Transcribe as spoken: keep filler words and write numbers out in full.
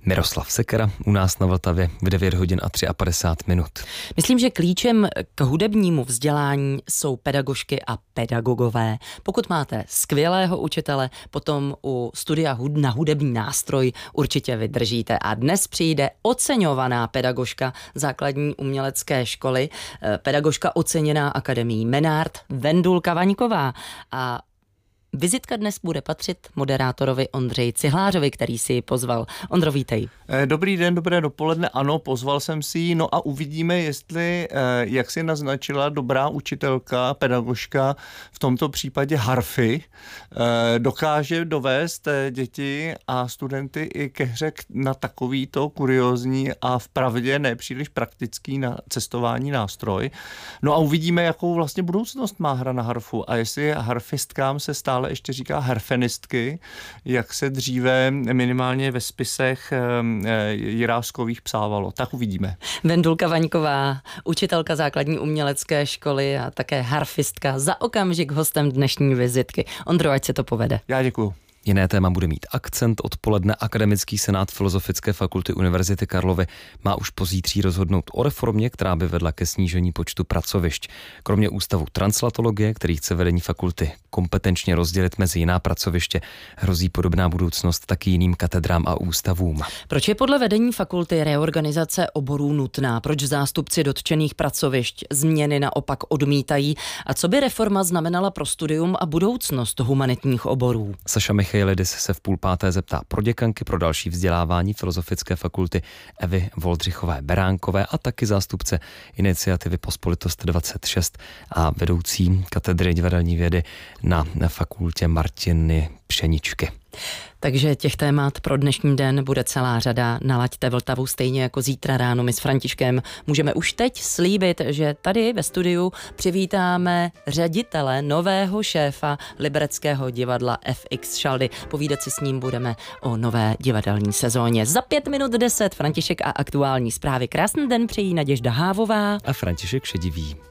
Miroslav Sekera u nás na Vltavě v devět hodin a padesát tři minut. Myslím, že klíčem k hudebnímu vzdělání jsou pedagožky a pedagogové. Pokud máte skvělého učitele, potom u studia na hudební nástroj určitě vydržíte. A dnes přijde oceňovaná pedagožka základní umělecké školy, pedagožka oceněná Akademií Menard, Vendulka Vaňková. A vizitka dnes bude patřit moderátorovi Ondřeji Cihlářovi, který si ji pozval. Ondro, vítej. Dobrý den, dobré dopoledne. Ano, pozval jsem si ji, no a uvidíme, jestli, jak si naznačila dobrá učitelka, pedagožka, v tomto případě harfy, dokáže dovést děti a studenty i ke hře na takovýto kuriózní a vpravdě nepříliš praktický na cestování nástroj. No a uvidíme, jakou vlastně budoucnost má hra na harfu a jestli harfistkám se stále ještě říká harfenistky, jak se dříve minimálně ve spisech Jiráskových psávalo. Tak uvidíme. Vendulka Vaňková, učitelka základní umělecké školy a také harfistka, za okamžik hostem dnešní vizitky. Ondro, ať se to povede. Já děkuju. Jiné téma bude mít akcent. Odpoledne Akademický senát Filozofické fakulty Univerzity Karlovy má už pozítří rozhodnout o reformě, která by vedla ke snížení počtu pracovišť. Kromě ústavu translatologie, který chce vedení fakulty kompetenčně rozdělit mezi jiná pracoviště, hrozí podobná budoucnost taky jiným katedrám a ústavům. Proč je podle vedení fakulty reorganizace oborů nutná? Proč zástupci dotčených pracovišť změny naopak odmítají? A co by reforma znamenala pro studium a budoucnost humanitních oborů? Saša Michailidis se v půl páté zeptá proděkanky pro další vzdělávání Filozofické fakulty Evy Voldřichové Beránkové a taky zástupce iniciativy Pospolitost dvacet šest a vedoucí katedry divadelní vědy na, na fakultě Martiny Pšeničky. Takže těch témat pro dnešní den bude celá řada. Nalaďte Vltavu stejně jako zítra ráno. My s Františkem můžeme už teď slíbit, že tady ve studiu přivítáme ředitele, nového šéfa Libereckého divadla F X Šaldy. Povídat si s ním budeme o nové divadelní sezóně. Za pět minut deset František a aktuální zprávy. Krásný den přejí Naděžda Hávová a František Šedivý.